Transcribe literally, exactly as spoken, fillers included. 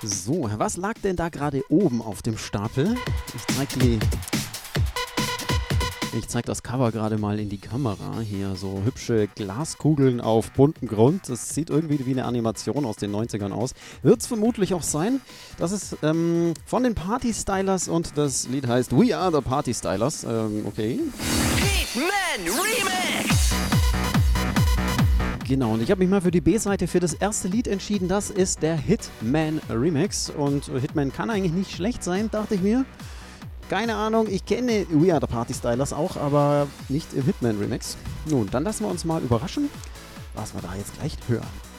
So, was lag denn da gerade oben auf dem Stapel? Ich zeig die... Ich zeig das Cover gerade mal in die Kamera. Hier so hübsche Glaskugeln auf buntem Grund. Das sieht irgendwie wie eine Animation aus den neunzigern aus. Wird es vermutlich auch sein. Das ist ähm, von den Party Stylers und das Lied heißt We Are the Party Stylers. Ähm, okay. Hitman Remix! Genau, und ich habe mich mal für die B-Seite für das erste Lied entschieden. Das ist der Hitman Remix. Und Hitman kann eigentlich nicht schlecht sein, dachte ich mir. Keine Ahnung, ich kenne We Are the Party Stylers auch, aber nicht im Hitman Remix. Nun, dann lassen wir uns mal überraschen, was wir da jetzt gleich hören.